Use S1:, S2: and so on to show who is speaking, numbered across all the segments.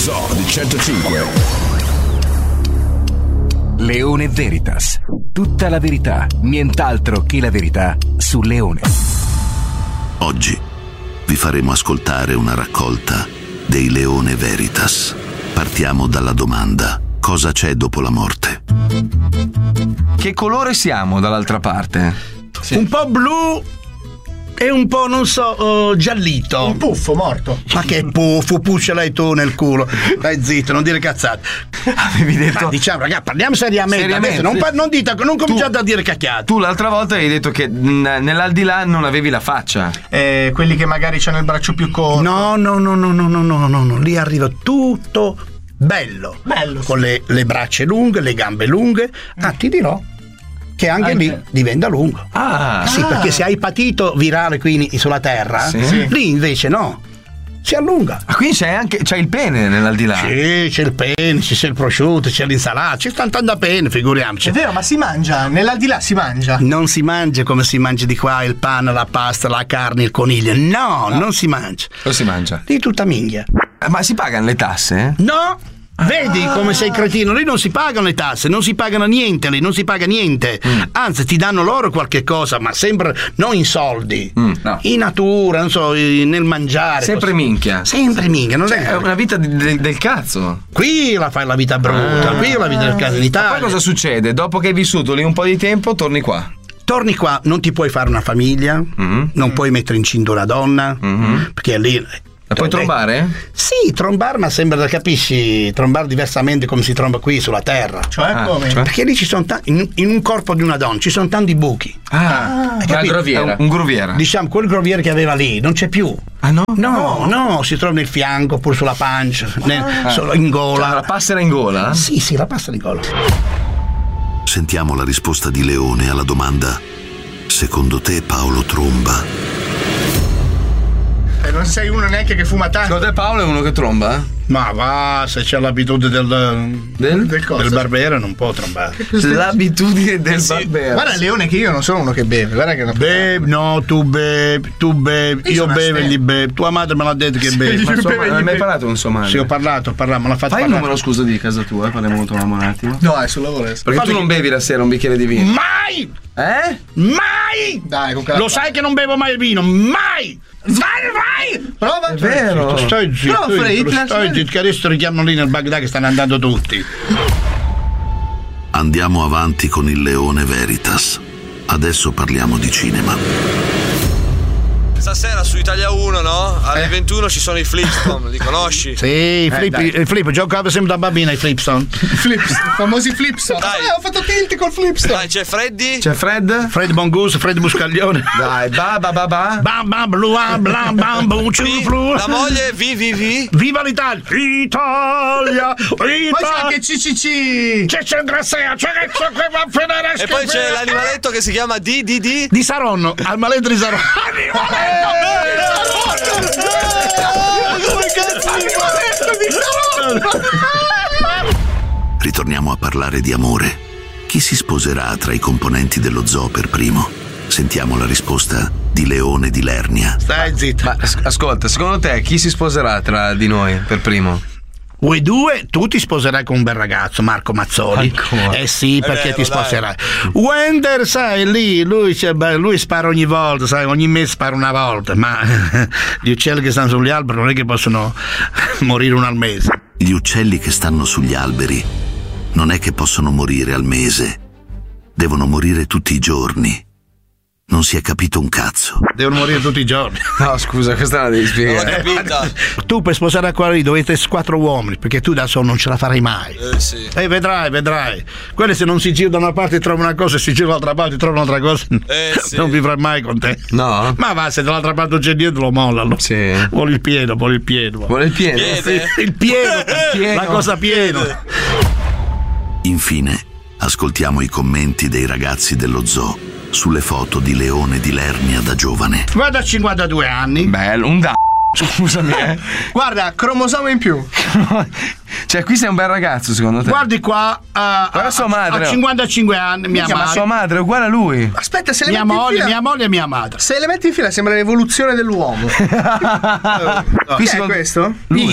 S1: Zoo di 105.
S2: Leone Veritas. Tutta la verità, nient'altro che la verità su Leone.
S3: Oggi vi faremo ascoltare una raccolta dei Leone Veritas. Partiamo dalla domanda: cosa c'è dopo la morte?
S4: Che colore siamo dall'altra parte?
S5: Sì. Un po' blu e un po', non so, giallito.
S6: Un puffo morto.
S5: Ma che puffo, puscelai tu nel culo. Dai zitto, non dire cazzate.
S4: Avevi detto.
S5: Ma diciamo, ragazzi, parliamo seriamente. Adesso non dite, non cominciate a dire cacchiate.
S4: Tu l'altra volta hai detto che nell'aldilà non avevi la faccia.
S6: Quelli che magari c'hanno il braccio più corto.
S5: No. Lì arriva tutto bello. Con le braccia lunghe, le gambe lunghe. Ti dirò che anche lì diventa lungo. Sì, perché se hai patito virale qui sulla terra, lì invece no, si allunga.
S4: Quindi c'è il pene nell'aldilà?
S5: Sì, c'è il pene, c'è il prosciutto, c'è l'insalata, c'è tanta pene, figuriamoci.
S6: È vero, ma si mangia, nell'aldilà si mangia.
S5: Non si mangia come si mangia di qua, il pane, la pasta, la carne, il coniglio. No, non si mangia.
S4: Cosa si mangia?
S5: Lì tutta minchia.
S4: Ma si pagano le tasse?
S5: No. Vedi come sei cretino, lì non si pagano le tasse, non si pagano niente, lì non si paga niente. Anzi, ti danno loro qualche cosa, ma sempre non in soldi,
S4: no.
S5: In natura, non so, nel mangiare.
S4: Sempre così. Minchia.
S5: Sempre minchia, non è
S4: una vita del cazzo.
S5: Qui la fai la vita brutta, qui la vita del cazzo in Italia.
S4: Ma poi cosa succede? Dopo che hai vissuto lì un po' di tempo, torni qua.
S5: Torni qua, non ti puoi fare una famiglia, non puoi mettere incinta una donna, perché lì.
S4: La puoi trombare?
S5: Sì, trombare, ma sembra, capisci, trombare diversamente come si tromba qui sulla terra.
S6: Cioè come?
S5: Perché lì ci sono in un corpo di una donna ci sono tanti buchi.
S4: Una groviera. Un groviera.
S5: Diciamo, quel groviere che aveva lì non c'è più.
S4: No?
S5: No, si trova nel fianco, oppure sulla pancia, solo in gola.
S4: Cioè, la passera in gola?
S5: Sì, la passera in gola.
S3: Sentiamo la risposta di Leone alla domanda: secondo te Paolo tromba?
S6: Non sei uno neanche che fuma tanto.
S4: Secondo te Paolo è uno che tromba?
S5: Ma va, se c'è l'abitudine del barbero non può trombare.
S4: L'abitudine del barbero.
S6: Guarda Leone che io non sono uno che beve. Guarda che
S5: bevi, no, tu bevi. Io bevo e gli bevi. Tua madre me l'ha detto che bevi.
S4: Ma non hai mai parlato con sua madre?
S5: Sì, ho parlato, me l'ha fatto.
S4: Fai il numero, scusa, di casa tua, parliamo un attimo.
S6: No, è sul lavoro.
S4: Perché tu non bevi la sera un bicchiere di vino?
S5: Mai! Mai!
S6: Dai,
S5: lo sai che non bevo mai il vino, mai! Vai!
S6: Prova!
S5: È vero! Stai zitto, che adesso richiamano lì nel Baghdad che stanno andando tutti.
S3: Andiamo avanti con il Leone Veritas. Adesso parliamo di cinema.
S7: Stasera su Italia 1, no? Alle 21 ci sono i Flipstone, li conosci?
S5: Sì, i Flip, giocavo sempre da bambina ai Flipstone.
S6: I famosi Flipstone. Ho fatto tilt col Flipstone.
S7: Dai, c'è Freddy?
S4: C'è Fred?
S5: Fred Bongus, Fred Buscaglione.
S4: Dai,
S5: bam, blu, blam, bam, buciu,
S7: la moglie, vi.
S5: Viva l'Italia! Italia!
S6: Poi c'è anche CCC.
S5: C'è Centrasea, c'è
S7: e poi c'è l'animaletto che si chiama
S5: di Saronno, al maletto di Saronno.
S3: Ritorniamo a parlare di amore. Chi si sposerà tra i componenti dello zoo per primo? Sentiamo la risposta di Leone di Lernia.
S5: Stai zitto.
S4: Ma ascolta, secondo te chi si sposerà tra di noi per primo?
S5: Voi due, tu ti sposerai con un bel ragazzo, Marco Mazzoli. Sì, perché ti sposerai. Wender, sai, lì, lui spara ogni volta, sai, ogni mese spara una volta, ma gli uccelli che stanno sugli alberi non è che possono morire uno al mese.
S3: Gli uccelli che stanno sugli alberi non è che possono morire al mese, devono morire tutti i giorni. Non si è capito un cazzo.
S5: Devono morire tutti i giorni.
S4: No, scusa, questa la devi spiegare.
S5: Tu per sposare qua lì dovete 4 uomini, perché tu da solo non ce la farai mai.
S7: Sì.
S5: Vedrai. Quelli se non si girano da una parte trovano una cosa e si girano dall'altra parte trovano un'altra cosa.
S7: Sì.
S5: Non vivrai mai con te.
S4: No.
S5: Ma va, se dall'altra parte c'è dietro lo mollano.
S4: Sì.
S5: Vuole il pieno.
S4: Vuole il pieno?
S5: Il pieno. La cosa piena.
S3: Infine, ascoltiamo i commenti dei ragazzi dello zoo sulle foto di Leone di Lernia da giovane.
S5: Guarda, 52 anni.
S4: Bello, scusami.
S6: Guarda, cromosoma in più.
S4: Cioè, qui sei un bel ragazzo, secondo te?
S5: Guardi qua,
S4: guarda sua madre.
S5: Ha 55 anni, mia madre.
S4: Ma sua madre è uguale a lui.
S6: Aspetta, se le
S5: mia
S6: metti in fila,
S5: mia moglie e mia madre.
S6: Se le metti in fila sembra l'evoluzione dell'uomo. Chi è questo?
S5: Io?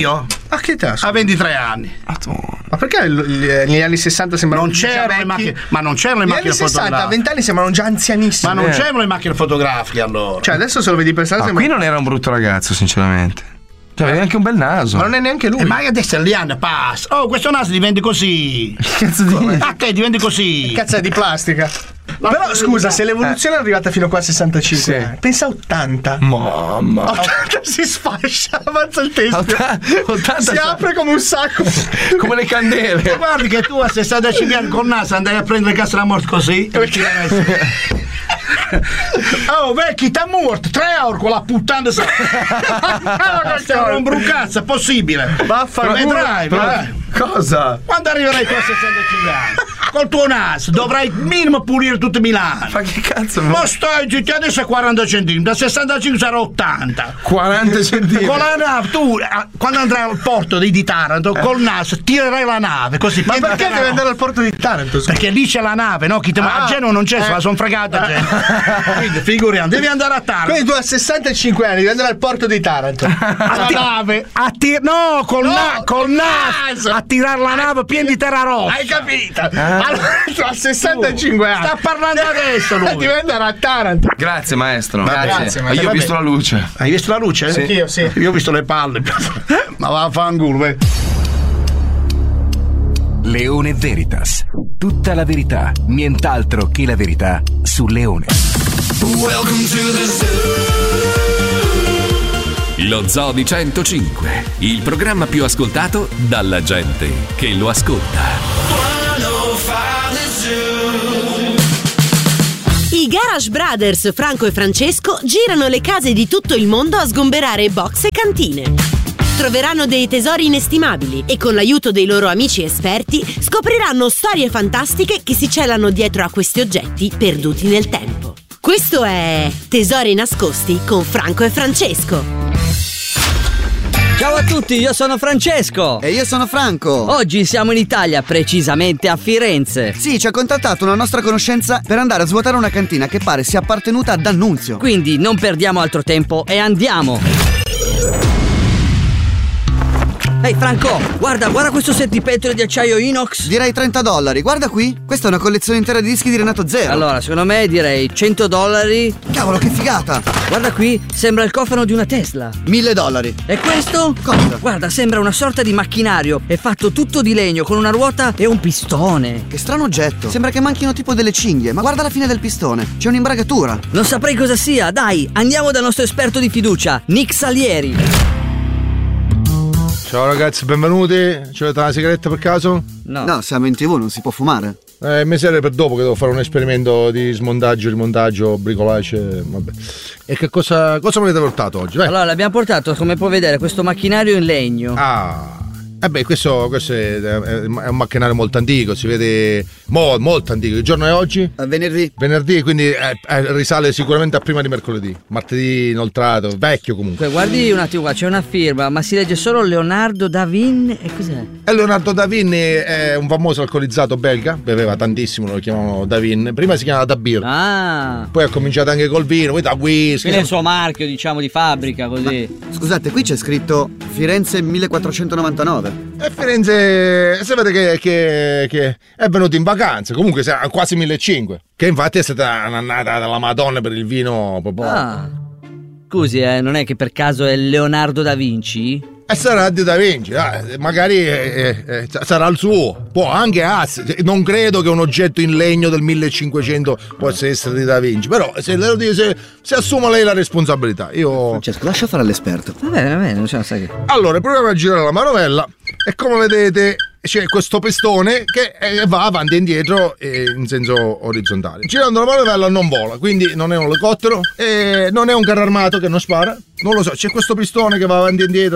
S6: A che età?
S5: A 23 anni.
S6: Ma perché negli anni 60 sembrano
S5: non c'erano le macchine, ma non c'erano le macchine fotografiche.
S6: Negli anni 60 a 20 anni sembrano già anzianissimi.
S5: Ma non c'erano le macchine fotografiche allora.
S6: Cioè adesso se lo vedi per strada
S4: qui non era un brutto ragazzo, sinceramente. Cioè, aveva anche un bel naso.
S6: Ma non è neanche lui.
S5: Ma adesso gli anni passa. Oh, questo naso diventa così.
S4: Che cazzo di...
S5: A te diventi così.
S6: Cazzo è di plastica. Però scusa, se l'evoluzione è arrivata fino qua a 65, pensa a 80.
S4: Mamma.
S6: 80 si sfascia, avanza il testo.
S4: 80
S6: si apre come un sacco.
S4: Come le candele.
S5: Guardi che tu a 65 anni col naso andai a prendere il cazzo della morte così. Oh vecchi, t'ha morto 3 euro con la puttana. Stiamo un brucazzo, è possibile.
S6: Vaffanculo.
S4: Cosa?
S5: Quando arriverai tu a 65 anni col tuo naso dovrai minimo pulire tutto Milano.
S4: Ma che cazzo?
S5: Ma stai zitti, adesso è 40 centimetri, da 65 sarà 80.
S4: 40 centimetri.
S5: Con la nave, tu quando andrai al porto di Taranto, col naso tirerai la nave così.
S6: Ma perché devi andare al porto di Taranto?
S5: Perché lì c'è la nave, no? A Genova non c'è, se la son fregata gente. Quindi figuriamo, devi andare a Taranto.
S6: Quindi tu a 65 anni devi andare al porto di Taranto.
S5: La nave col naso a tirare la nave piena di terra rossa.
S6: Hai capito? Allora tu a 65 anni
S5: sta parlando adesso lui.
S6: Devi andare a Taranto.
S4: Grazie maestro.
S6: Grazie,
S4: Io ho visto la luce.
S5: Hai visto la luce?
S6: Sì. Anch'io, sì.
S5: Io ho visto le palle. Ma vaffanculo.
S2: Leone Veritas. Tutta la verità, nient'altro che la verità su Leone.
S1: Lo Zoo di 105, il programma più ascoltato dalla gente che lo ascolta.
S8: I Garage Brothers Franco e Francesco girano le case di tutto il mondo a sgomberare box e cantine. Troveranno dei tesori inestimabili e con l'aiuto dei loro amici esperti scopriranno storie fantastiche che si celano dietro a questi oggetti perduti nel tempo. Questo è Tesori nascosti con Franco e Francesco.
S9: Ciao a tutti, io sono Francesco.
S10: E io sono Franco.
S9: Oggi siamo in Italia, precisamente a Firenze.
S10: Sì, ci ha contattato una nostra conoscenza per andare a svuotare una cantina che pare sia appartenuta ad D'Annunzio.
S9: Quindi non perdiamo altro tempo e andiamo. Ehi Franco, guarda questo set di pentole di acciaio inox.
S10: Direi $30, guarda qui. Questa è una collezione intera di dischi di Renato Zero.
S9: Allora, secondo me direi $100.
S10: Cavolo, che figata.
S9: Guarda qui, sembra il cofano di una Tesla.
S10: $1.000.
S9: E questo?
S10: Cosa?
S9: Guarda, sembra una sorta di macchinario. È fatto tutto di legno, con una ruota e un pistone.
S10: Che strano oggetto. Sembra che manchino tipo delle cinghie. Ma guarda la fine del pistone, c'è un'imbragatura.
S9: Non saprei cosa sia. Dai, andiamo dal nostro esperto di fiducia, Nick Salieri.
S11: Ciao ragazzi, benvenuti. Ci avete una sigaretta per caso?
S10: No, siamo in TV, non si può fumare.
S11: Mi serve per dopo che devo fare un esperimento di smontaggio, rimontaggio, bricolage, vabbè. E che cosa mi avete portato oggi? Vai.
S9: Allora, l'abbiamo portato, come puoi vedere, questo macchinario in legno.
S11: Questo è un macchinario molto antico, si vede molto antico. Il giorno è oggi? Venerdì, quindi risale sicuramente a prima di mercoledì. Martedì inoltrato, vecchio comunque.
S9: Guardi un attimo qua, c'è una firma, ma si legge solo Leonardo da Vinci. E cos'è?
S11: Leonardo da Vinci è un famoso alcolizzato belga, beveva tantissimo, lo chiamavano da Vinci. Prima si chiamava da Beer. Poi ha cominciato anche col vino, poi da whisky.
S9: Quindi è il suo marchio, diciamo, di fabbrica, così.
S10: Ma, scusate, qui c'è scritto Firenze 1499.
S11: E Firenze si vede che è venuto in vacanza, comunque quasi 1500, che infatti è stata un'annata dalla Madonna per il vino proprio.
S9: Scusi, non è che per caso è Leonardo da Vinci?
S11: E sarà di Da Vinci, magari sarà il suo, può anche non credo che un oggetto in legno del 1500 possa essere di Da Vinci, però se assume lei la responsabilità, io...
S10: Francesco, lascia fare all'esperto.
S9: Va bene, non c'è, sai che...
S11: Allora, proviamo a girare la manovella e come vedete c'è questo pistone che va avanti e indietro in senso orizzontale. Girando la manovella non vola, quindi non è un elicottero e non è un carro armato che non spara, non lo so, c'è questo pistone che va avanti e indietro.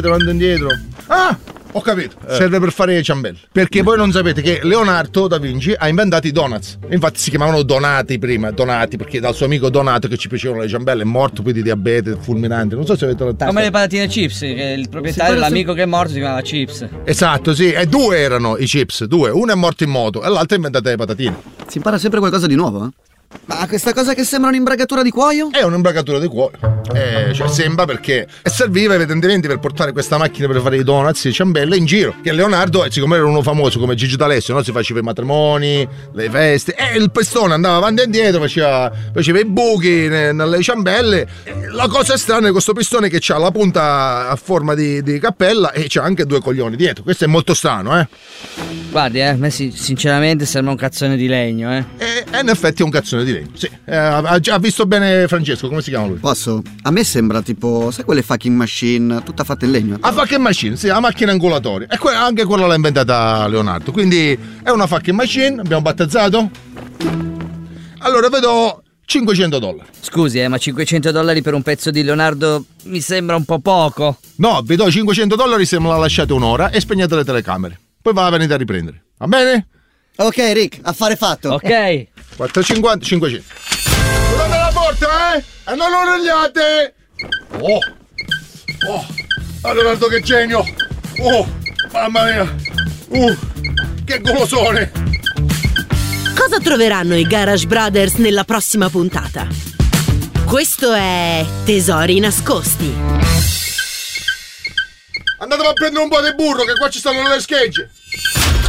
S11: Ho capito, serve per fare i ciambelli. Perché voi non sapete che Leonardo da Vinci ha inventato i donuts. Infatti si chiamavano Donati prima, perché dal suo amico Donato che ci piacevano le ciambelle è morto poi di diabete fulminante. Non so se avete notato.
S9: Come le patatine chips, che il proprietario, l'amico che è morto si chiamava Chips.
S11: Esatto, sì, e 2 erano i chips, 2. Uno è morto in moto e l'altro ha inventato le patatine.
S10: Si impara sempre qualcosa di nuovo, Ma questa cosa che sembra un'imbragatura di cuoio?
S11: È un'imbragatura di cuoio. Cioè sembra perché serviva evidentemente per portare questa macchina per fare i donuts e ciambelle in giro. Che Leonardo, siccome era uno famoso come Gigi D'Alessio, no? Si faceva i matrimoni, le feste, e il pestone andava avanti e indietro, faceva i buchi nelle ciambelle. La cosa strana è questo pistone che ha la punta a forma di cappella e c'ha anche 2 coglioni dietro. Questo è molto strano,
S9: Guardi, a me sinceramente sembra un cazzone di legno,
S11: E in effetti è un cazzone di legno, sì. Ha visto bene Francesco, come si chiama lui?
S10: Posso? A me sembra tipo, sai quelle fucking machine tutta fatta in legno?
S11: La fucking machine, sì, la macchina angolatoria. E anche quella l'ha inventata Leonardo. Quindi è una fucking machine, abbiamo battezzato. Allora vedo $500.
S9: Scusi, ma $500 per un pezzo di Leonardo mi sembra un po' poco.
S11: No, vi do $500 se me la lasciate un'ora e spegnete le telecamere. Poi venite a riprendere. Va bene?
S10: Ok, Rick, affare fatto.
S9: Ok.
S11: 4,50, 500. Chiudete la porta, e non urliate! Oh, Leonardo, che genio! Oh, mamma mia! Che golosone!
S8: Cosa troveranno i Garage Brothers nella prossima puntata? Questo è Tesori nascosti.
S11: Andate a prendere un po' di burro, che qua ci stanno le schegge.